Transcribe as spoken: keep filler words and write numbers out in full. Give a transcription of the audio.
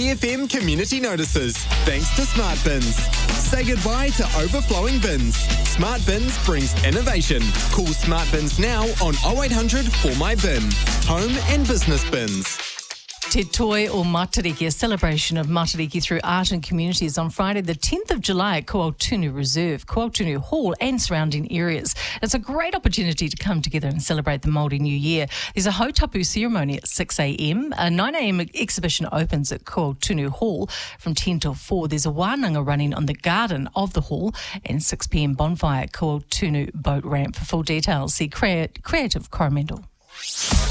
B F M community notices, thanks to Smart Bins. Say goodbye to overflowing bins. Smart Bins brings innovation. Call Smart Bins now on oh eight hundred four my bin. Home and business bins. Te Toi o Matariki, a celebration of Matariki through art and communities on Friday the tenth of July at Koautunu Reserve, Koautunu Hall and surrounding areas. It's a great opportunity to come together and celebrate the Māori New Year. There's a hautapu ceremony at six a.m. A nine a.m. exhibition opens at Koautunu Hall from ten till four. There's a wānanga running on the garden of the hall and six p.m. bonfire at Koautunu Boat Ramp. For full details, see Creative Coromandel.